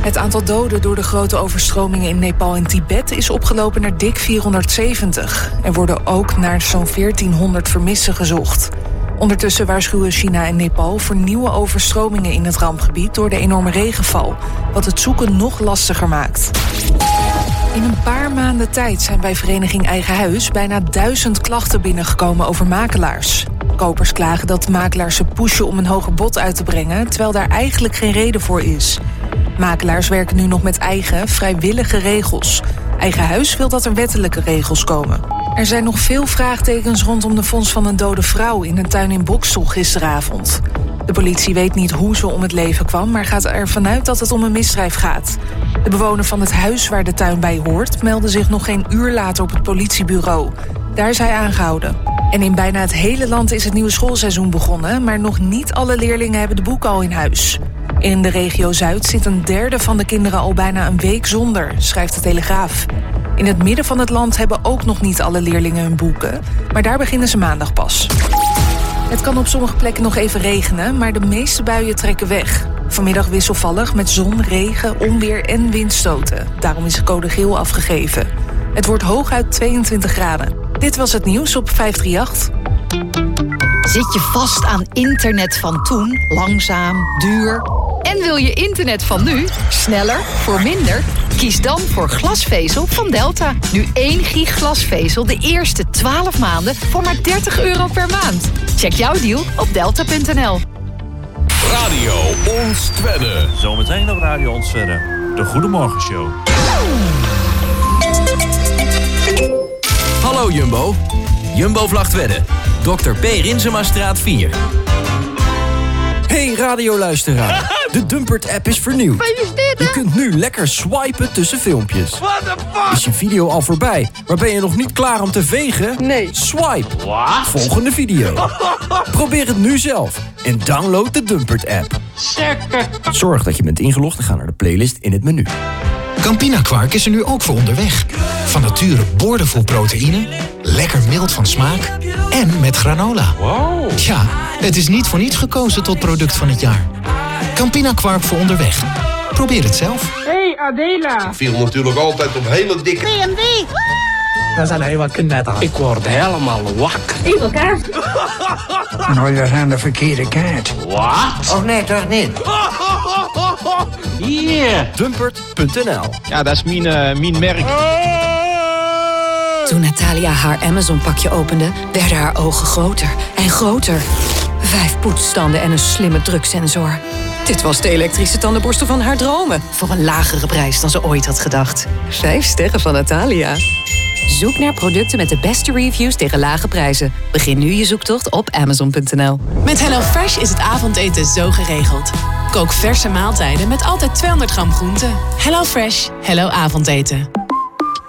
Het aantal doden door de grote overstromingen in Nepal en Tibet is opgelopen naar dik 470. Er worden ook naar zo'n 1400 vermisten gezocht. Ondertussen waarschuwen China en Nepal voor nieuwe overstromingen in het rampgebied door de enorme regenval, wat het zoeken nog lastiger maakt. In een paar maanden tijd zijn bij Vereniging Eigen Huis bijna 1000 klachten binnengekomen over makelaars. Kopers klagen dat makelaars ze pushen om een hoger bod uit te brengen, terwijl daar eigenlijk geen reden voor is. Makelaars werken nu nog met eigen, vrijwillige regels. Eigen Huis wil dat er wettelijke regels komen. Er zijn nog veel vraagtekens rondom de vondst van een dode vrouw in een tuin in Bokstel gisteravond. De politie weet niet hoe ze om het leven kwam, maar gaat ervan uit dat het om een misdrijf gaat. De bewoner van het huis waar de tuin bij hoort meldde zich nog geen uur later op het politiebureau. Daar is hij aangehouden. En in bijna het hele land is het nieuwe schoolseizoen begonnen, maar nog niet alle leerlingen hebben de boeken al in huis. In de regio Zuid zit een derde van de kinderen al bijna een week zonder, schrijft de Telegraaf. In het midden van het land hebben ook nog niet alle leerlingen hun boeken, maar daar beginnen ze maandag pas. Het kan op sommige plekken nog even regenen, maar de meeste buien trekken weg. Vanmiddag wisselvallig met zon, regen, onweer en windstoten. Daarom is code geel afgegeven. Het wordt hooguit 22 graden. Dit was het nieuws op 538. Zit je vast aan internet van toen? Langzaam, duur? En wil je internet van nu? Sneller, voor minder? Kies dan voor glasvezel van Delta. Nu 1 gig glasvezel de eerste 12 maanden voor maar €30 per maand. Check jouw deal op delta.nl. Radio Ons Twedde. Zometeen op Radio Ons Twedde. De Goedemorgenshow. Hallo Jumbo. Jumbo Vlag Twedde. Dr. P. Rinsemastraat 4. Hey radioluisteraar. De Dumpert-app is vernieuwd. Je kunt nu lekker swipen tussen filmpjes. What the fuck? Is je video al voorbij, maar ben je nog niet klaar om te vegen? Nee. Swipe. What? Volgende video. Probeer het nu zelf en download de Dumpert-app. Zorg dat je bent ingelogd en ga naar de playlist in het menu. Campina Kwark is er nu ook voor onderweg. Van nature boordevol proteïne, lekker mild van smaak en met granola. Wow. Ja, het is niet voor niets gekozen tot product van het jaar. Campina Kwark voor onderweg. Probeer het zelf. Hey Adela. Ik viel natuurlijk altijd op hele dikke... BMW. Dat zijn heel wat kinderen. Ik word helemaal wakker. Evil kaart. Nou, je zijn de verkeerde kaart. Wat? Oh nee, toch niet? Hier. Dumpert.nl. Ja, dat is mijn merk. Toen Natalia haar Amazon-pakje opende, werden haar ogen groter en groter. 5 poetsstanden en een slimme druksensor. Dit was de elektrische tandenborstel van haar dromen. Voor een lagere prijs dan ze ooit had gedacht. 5 sterren van Natalia. Zoek naar producten met de beste reviews tegen lage prijzen. Begin nu je zoektocht op Amazon.nl. Met HelloFresh is het avondeten zo geregeld. Kook verse maaltijden met altijd 200 gram groenten. HelloFresh, hello avondeten.